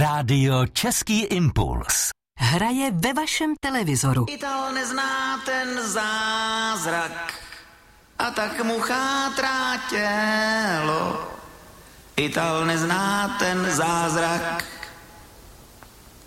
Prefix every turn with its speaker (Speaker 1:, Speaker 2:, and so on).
Speaker 1: Rádio Český impuls.
Speaker 2: Hraje ve vašem televizoru.
Speaker 3: Ital nezná ten zázrak a tak mu chátrá tělo. Ital nezná ten zázrak